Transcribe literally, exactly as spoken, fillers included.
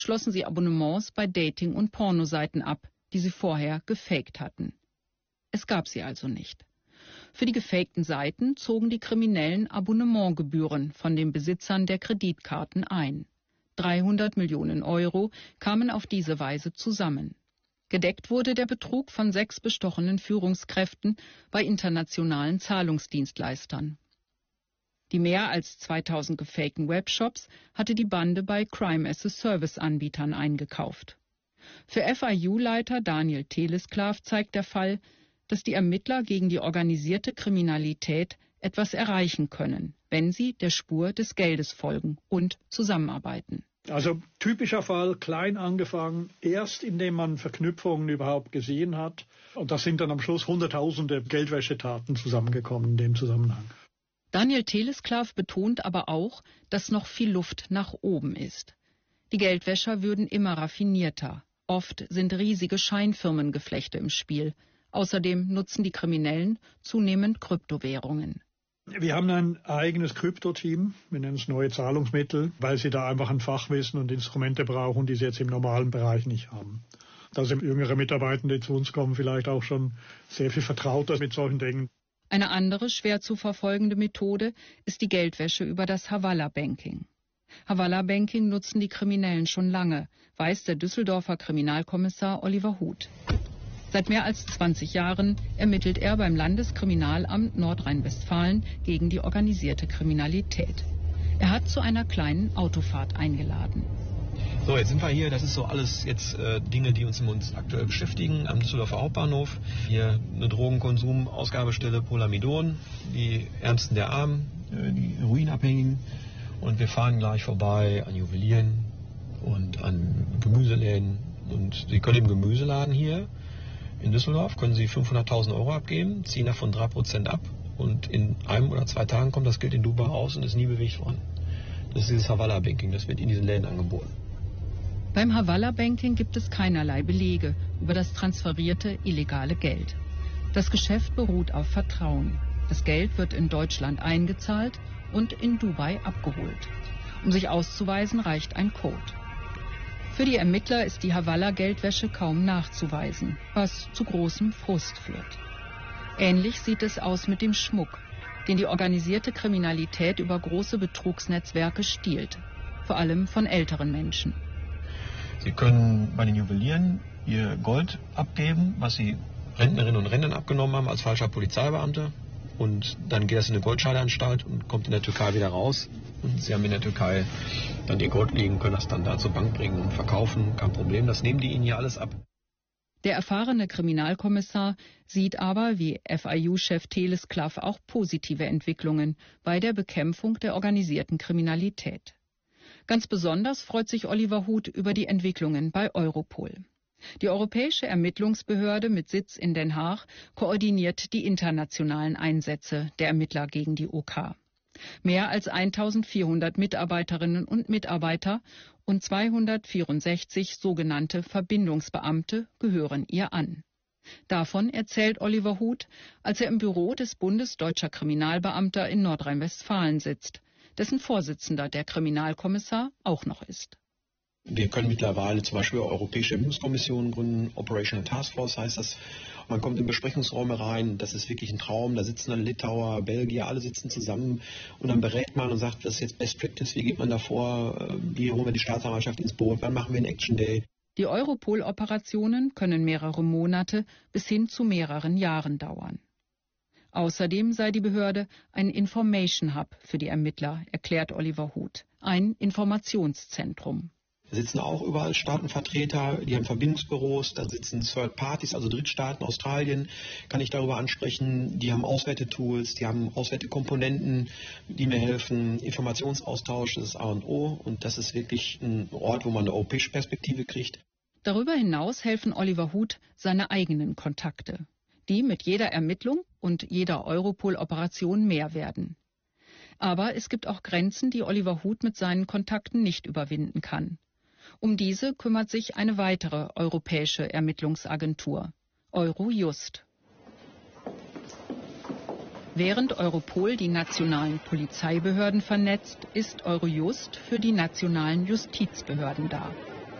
schlossen sie Abonnements bei Dating- und Pornoseiten ab, die sie vorher gefaked hatten. Es gab sie also nicht. Für die gefakten Seiten zogen die Kriminellen Abonnementgebühren von den Besitzern der Kreditkarten ein. dreihundert Millionen Euro kamen auf diese Weise zusammen. Gedeckt wurde der Betrug von sechs bestochenen Führungskräften bei internationalen Zahlungsdienstleistern. Die mehr als zweitausend gefakten Webshops hatte die Bande bei Crime-as-a-Service-Anbietern eingekauft. Für F I U-Leiter Daniel Telesklav zeigt der Fall, dass die Ermittler gegen die organisierte Kriminalität etwas erreichen können, wenn sie der Spur des Geldes folgen und zusammenarbeiten. Also typischer Fall, klein angefangen, erst indem man Verknüpfungen überhaupt gesehen hat. Und das sind dann am Schluss hunderttausende Geldwäschetaten zusammengekommen in dem Zusammenhang. Daniel Telesklav betont aber auch, dass noch viel Luft nach oben ist. Die Geldwäscher würden immer raffinierter. Oft sind riesige Scheinfirmengeflechte im Spiel. Außerdem nutzen die Kriminellen zunehmend Kryptowährungen. Wir haben ein eigenes Krypto-Team, wir nennen es neue Zahlungsmittel, weil sie da einfach ein Fachwissen und Instrumente brauchen, die sie jetzt im normalen Bereich nicht haben. Da sind jüngere Mitarbeitende, die zu uns kommen, vielleicht auch schon sehr viel vertrauter mit solchen Dingen. Eine andere schwer zu verfolgende Methode ist die Geldwäsche über das Hawala-Banking. Hawala-Banking nutzen die Kriminellen schon lange, weiß der Düsseldorfer Kriminalkommissar Oliver Huth. Seit mehr als zwanzig Jahren ermittelt er beim Landeskriminalamt Nordrhein-Westfalen gegen die organisierte Kriminalität. Er hat zu einer kleinen Autofahrt eingeladen. So, jetzt sind wir hier. Das ist so alles jetzt äh, Dinge, die uns, uns aktuell beschäftigen am Düsseldorfer Hauptbahnhof. Hier eine Drogenkonsum-Ausgabestelle Polamidon, die Ärmsten der Armen, äh, die Heroinabhängigen. Und wir fahren gleich vorbei an Juwelieren und an Gemüseläden. Und Sie können im Gemüseladen hier in Düsseldorf können Sie fünfhunderttausend Euro abgeben, ziehen davon drei Prozent ab und in einem oder zwei Tagen kommt das Geld in Dubai raus und ist nie bewegt worden. Das ist dieses Hawala-Banking, das wird in diesen Läden angeboten. Beim Hawala-Banking gibt es keinerlei Belege über das transferierte illegale Geld. Das Geschäft beruht auf Vertrauen. Das Geld wird in Deutschland eingezahlt und in Dubai abgeholt. Um sich auszuweisen, reicht ein Code. Für die Ermittler ist die Hawala-Geldwäsche kaum nachzuweisen, was zu großem Frust führt. Ähnlich sieht es aus mit dem Schmuck, den die organisierte Kriminalität über große Betrugsnetzwerke stiehlt, vor allem von älteren Menschen. Sie können bei den Juwelieren ihr Gold abgeben, was Sie Rentnerinnen und Rentnern abgenommen haben als falscher Polizeibeamter. Und dann geht das in eine Goldscheideanstalt und kommt in der Türkei wieder raus. Und Sie haben in der Türkei dann Ihr Gold liegen, können das dann da zur Bank bringen und verkaufen. Kein Problem, das nehmen die Ihnen hier alles ab. Der erfahrene Kriminalkommissar sieht aber, wie F I U-Chef Telesklav, auch positive Entwicklungen bei der Bekämpfung der organisierten Kriminalität. Ganz besonders freut sich Oliver Huth über die Entwicklungen bei Europol. Die Europäische Ermittlungsbehörde mit Sitz in Den Haag koordiniert die internationalen Einsätze der Ermittler gegen die OK. Mehr als eintausendvierhundert Mitarbeiterinnen und Mitarbeiter und zweihundertvierundsechzig sogenannte Verbindungsbeamte gehören ihr an. Davon erzählt Oliver Huth, als er im Büro des Bundes Deutscher Kriminalbeamter in Nordrhein-Westfalen sitzt, dessen Vorsitzender der Kriminalkommissar auch noch ist. Wir können mittlerweile zum Beispiel Europäische Ermittlungskommissionen gründen, Operational Task Force heißt das. Man kommt in Besprechungsräume rein, das ist wirklich ein Traum, da sitzen dann Litauer, Belgier, alle sitzen zusammen und dann berät man und sagt, das ist jetzt Best Practice, wie geht man da vor, wie holen wir die Staatsanwaltschaft ins Boot, wann machen wir einen Action Day. Die Europol-Operationen können mehrere Monate bis hin zu mehreren Jahren dauern. Außerdem sei die Behörde ein Information Hub für die Ermittler, erklärt Oliver Huth, ein Informationszentrum. Da sitzen auch überall Staatenvertreter, die haben Verbindungsbüros, da sitzen Third Parties, also Drittstaaten, Australien, kann ich darüber ansprechen. Die haben Auswertetools, die haben Auswertekomponenten, die mir helfen. Informationsaustausch, das ist A und O und das ist wirklich ein Ort, wo man eine europäische Perspektive kriegt. Darüber hinaus helfen Oliver Huth seine eigenen Kontakte, die mit jeder Ermittlung und jeder Europol-Operation mehr werden. Aber es gibt auch Grenzen, die Oliver Huth mit seinen Kontakten nicht überwinden kann. Um diese kümmert sich eine weitere europäische Ermittlungsagentur, Eurojust. Während Europol die nationalen Polizeibehörden vernetzt, ist Eurojust für die nationalen Justizbehörden da.